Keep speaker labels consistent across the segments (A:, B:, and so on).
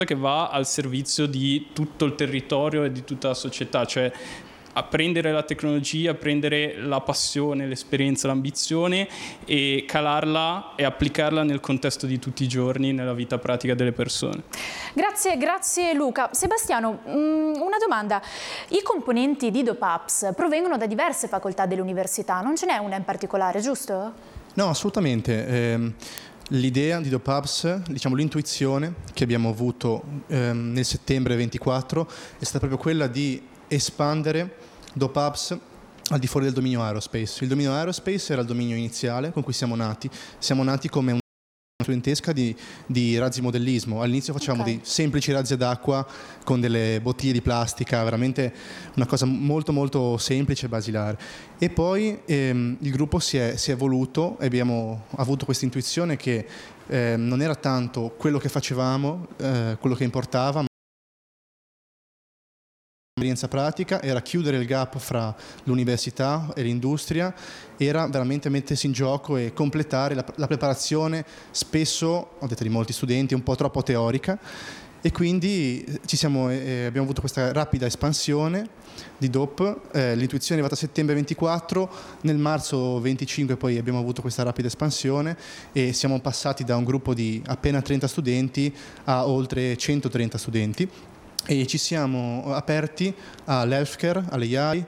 A: che va al servizio di tutto il territorio e di tutta la società, cioè a prendere la tecnologia, prendere la passione, l'esperienza, l'ambizione e calarla e applicarla nel contesto di tutti i giorni, nella vita pratica delle persone.
B: Grazie Luca. Sebastiano, una domanda. I componenti di DOPAPS provengono da diverse facoltà dell'università, non ce n'è una in particolare, giusto?
C: No, assolutamente. L'idea di DOPAPS, diciamo l'intuizione che abbiamo avuto nel settembre 24 è stata proprio quella di espandere DOPAPS al di fuori del dominio aerospace. Il dominio aerospace era il dominio iniziale con cui siamo nati. Siamo nati come una studentesca di razzi modellismo. All'inizio facevamo dei semplici razzi ad acqua con delle bottiglie di plastica, veramente una cosa molto molto semplice e basilare. E poi il gruppo si è evoluto e abbiamo avuto questa intuizione che non era tanto quello che facevamo, quello che importava, l'esperienza pratica, era chiudere il gap fra l'università e l'industria, era veramente mettersi in gioco e completare la preparazione, spesso, ho detto di molti studenti, un po' troppo teorica, e quindi abbiamo avuto questa rapida espansione di DOP. L'intuizione è arrivata a settembre 24, nel marzo 25 poi abbiamo avuto questa rapida espansione e siamo passati da un gruppo di appena 30 studenti a oltre 130 studenti. E ci siamo aperti all'healthcare, all'AI,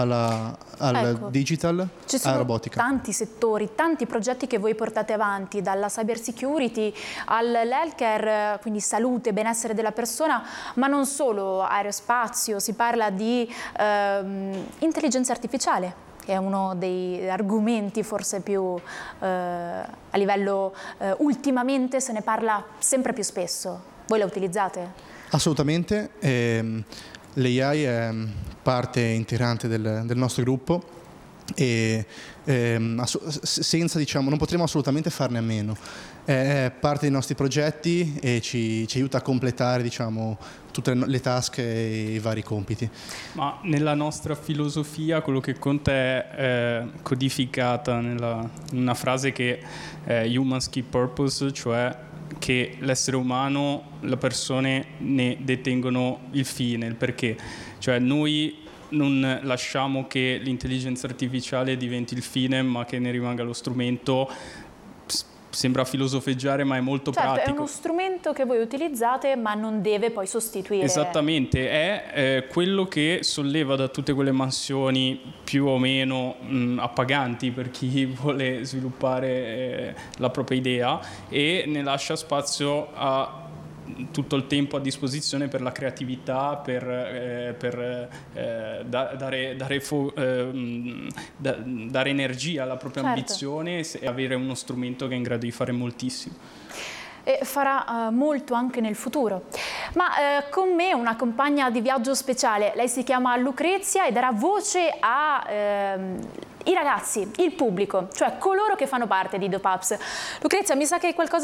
C: al digital, alla robotica.
B: Tanti settori, tanti progetti che voi portate avanti, dalla cyber security all'healthcare, quindi salute, benessere della persona, ma non solo, aerospazio, si parla di intelligenza artificiale, che è uno degli argomenti forse più a livello ultimamente se ne parla sempre più spesso. Voi la utilizzate?
C: Assolutamente, l'AI è parte integrante del nostro gruppo e senza, diciamo, non potremo assolutamente farne a meno. È parte dei nostri progetti e ci aiuta a completare, diciamo, tutte le task e i vari compiti.
A: Ma nella nostra filosofia quello che conta è codificata in una frase che è Humans Key Purpose, cioè che l'essere umano, le persone ne detengono il fine, il perché. Cioè noi non lasciamo che l'intelligenza artificiale diventi il fine, ma che ne rimanga lo strumento. Sembra filosofeggiare, ma è molto pratico.
B: È uno strumento che voi utilizzate, ma non deve poi sostituire.
A: Esattamente, è quello che solleva da tutte quelle mansioni più o meno appaganti per chi vuole sviluppare la propria idea e ne lascia spazio a tutto il tempo a disposizione per la creatività, per dare energia alla propria ambizione e avere uno strumento che è in grado di fare moltissimo.
B: E farà molto anche nel futuro. Ma con me una compagna di viaggio speciale, lei si chiama Lucrezia e darà voce ai ragazzi, il pubblico, cioè coloro che fanno parte di DOPAPS. Lucrezia, mi sa che qualcosa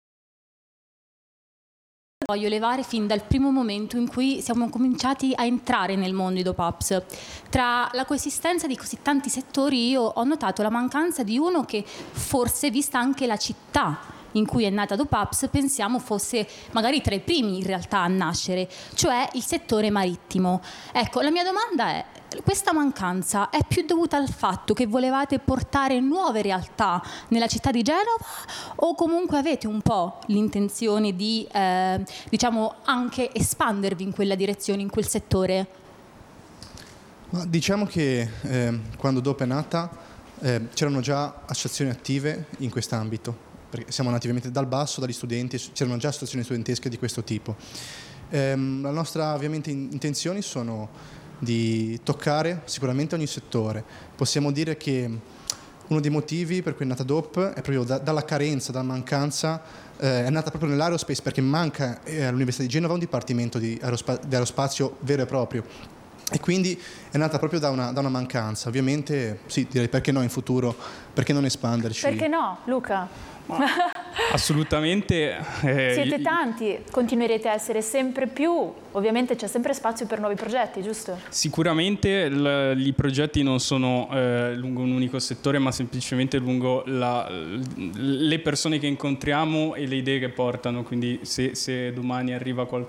D: voglio levare fin dal primo momento in cui siamo cominciati a entrare nel mondo di DOPAPS. Tra la coesistenza di così tanti settori io ho notato la mancanza di uno che forse, vista anche la città in cui è nata DOPAPS, pensiamo fosse magari tra i primi in realtà a nascere, cioè il settore marittimo. Ecco, la mia domanda è: questa mancanza è più dovuta al fatto che volevate portare nuove realtà nella città di Genova o comunque avete un po' l'intenzione di diciamo anche espandervi in quella direzione, in quel settore?
C: Ma diciamo che quando DOP è nata c'erano già associazioni attive in quest'ambito, perché siamo nati ovviamente dal basso, dagli studenti, c'erano già associazioni studentesche di questo tipo. La nostra ovviamente intenzioni sono di toccare sicuramente ogni settore. Possiamo dire che uno dei motivi per cui è nata DOP è proprio dalla carenza, dalla mancanza, è nata proprio nell'aerospace perché manca all'Università di Genova un dipartimento di aerospazio vero e proprio. E quindi è nata proprio da una mancanza. Ovviamente, sì, direi perché no in futuro, perché non espanderci?
B: Perché no, Luca?
A: Assolutamente.
B: Siete tanti, continuerete a essere sempre più, ovviamente c'è sempre spazio per nuovi progetti, giusto?
A: Sicuramente i progetti non sono lungo un unico settore, ma semplicemente lungo le persone che incontriamo e le idee che portano. Quindi se domani arriva qualcuno